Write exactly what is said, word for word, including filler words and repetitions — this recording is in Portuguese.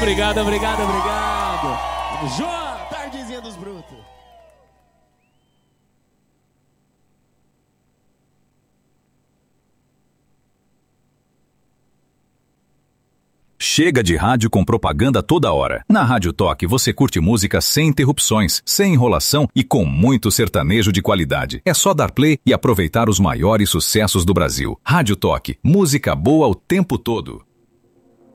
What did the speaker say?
Obrigado, obrigado, obrigado. João, tardezinha dos brutos. Chega de rádio com propaganda toda hora. Na Rádio Toque você curte música sem interrupções, sem enrolação e com muito sertanejo de qualidade. É só dar play e aproveitar os maiores sucessos do Brasil. Rádio Toque, música boa o tempo todo.